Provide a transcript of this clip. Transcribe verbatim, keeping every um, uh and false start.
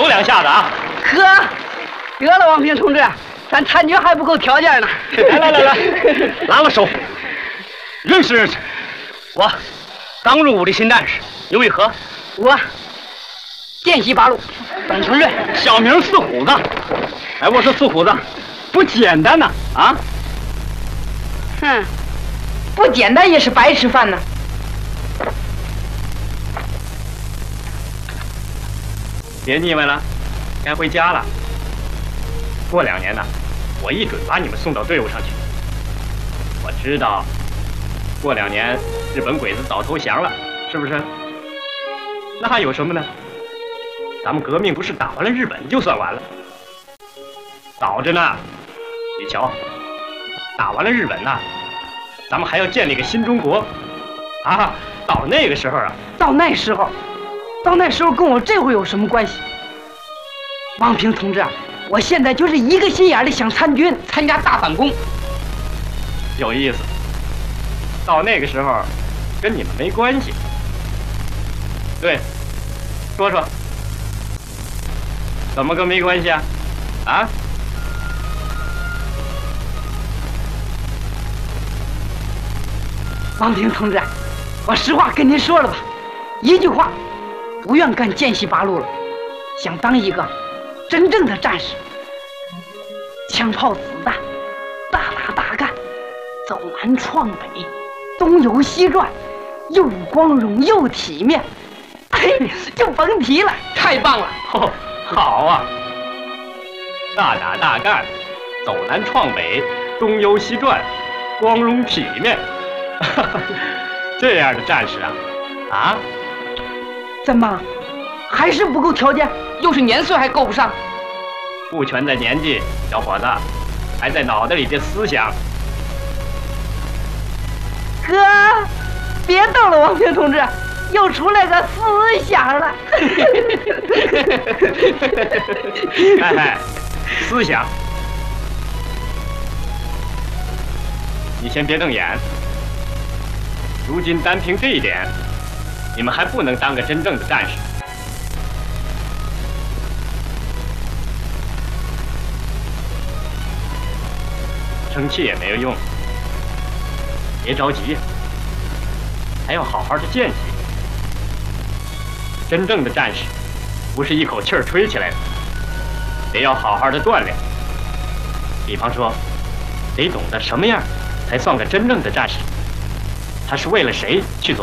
有两下子啊！ 呵，得了，王平同志，咱参军还不够条件呢。 来来来来，拉拉手，认识认识。我刚入伍的新战士，你为何？ 我涧西八路董承瑞， 小名四虎子。哎，我说四虎子，不简单呐！啊？ 哼，不简单也是白吃饭呢。 别腻歪了，该回家了。过两年呢，我一准把你们送到队伍上去。我知道，过两年日本鬼子早投降了，是不是？那还有什么呢？咱们革命不是打完了日本就算完了，早着呢。你瞧，打完了日本呐，咱们还要建立个新中国啊！到那个时候啊， 到那时候。到那时候跟我这回有什么关系？王平同志，我现在就是一个心眼的想参军，参加大反攻。 有意思。到那个时候，跟你们没关系。对，说说，怎么个没关系啊？啊？ 王平同志，我实话跟您说了吧，一句话。不愿干涧西八路了，想当一个真正的战士。枪炮子弹，大打大干，走南闯北，东游西转，又光荣又体面，嘿，就甭提了，太棒了！ 哦，好啊，大打大干，走南闯北，东游西转，光荣体面，这样的战士啊，啊！ 怎么，还是不够条件？又是年岁还够不上？ 不全在年纪，小伙子，还在脑袋里的思想。 哥，别逗了，王平同志，又出来个思想了。 哎哎，思想，你先别瞪眼。如今单凭这一点。你们还不能当个真正的战士，生气也没有用，别着急，还要好好的见习。真正的战士，不是一口气儿吹起来的，得要好好的锻炼。比方说，得懂得什么样才算个真正的战士，他是为了谁去做。